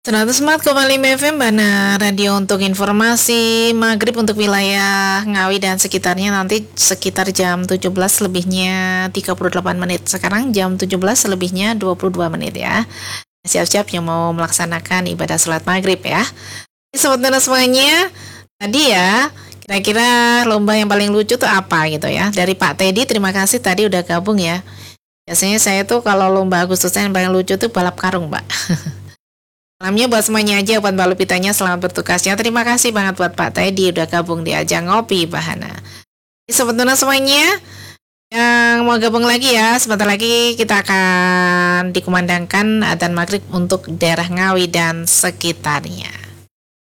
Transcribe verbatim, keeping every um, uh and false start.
seratus empat koma lima F M Bana Radio untuk informasi maghrib untuk wilayah Ngawi dan sekitarnya nanti sekitar jam tujuh belas lebihnya tiga puluh delapan menit. Sekarang jam tujuh belas lebihnya dua puluh dua menit ya. Siap-siap yang mau melaksanakan ibadah sholat maghrib ya. Sebetulnya semuanya tadi ya, kira-kira lomba yang paling lucu tuh apa gitu ya. Dari Pak Teddy, terima kasih tadi udah gabung ya. Biasanya saya tuh kalau lomba Agustusan yang paling lucu tuh balap karung, Mbak. Salamnya buat semuanya aja, buat Mbak Lupitanya selamat bertugasnya. Terima kasih banget buat Pak Teddy udah gabung di ajang ngopi Bahana. Sebetulnya semuanya yang mau gabung lagi ya, sebentar lagi kita akan dikumandangkan adzan maghrib untuk daerah Ngawi dan sekitarnya.